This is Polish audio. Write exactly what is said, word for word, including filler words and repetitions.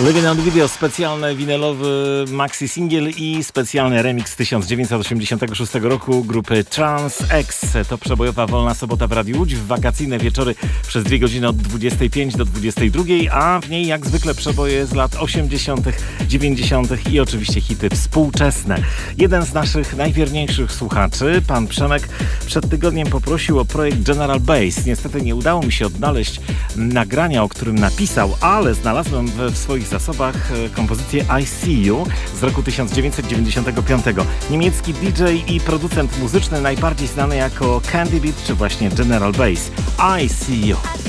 Living on Video, specjalny winylowy maxi singiel i specjalny remix z tysiąc dziewięćset osiemdziesiątego szóstego roku grupy Trans X. To przebojowa wolna sobota w Radiu Łódź, w wakacyjne wieczory przez dwie godziny od dwudziestej piątej do dwudziestej drugiej, a w niej jak zwykle przeboje z lat osiemdziesiątych, dziewięćdziesiątych i oczywiście hity współczesne. Jeden z naszych najwierniejszych słuchaczy, pan Przemek, przed tygodniem poprosił o projekt General Bass. Niestety nie udało mi się odnaleźć nagrania, o którym napisał, ale znalazłem w, w swoich zasobach kompozycję I See You z roku tysiąc dziewięćset dziewięćdziesiątego piątego. Niemiecki D J i producent muzyczny, najbardziej znany jako Candy Beat czy właśnie General Bass. I See You.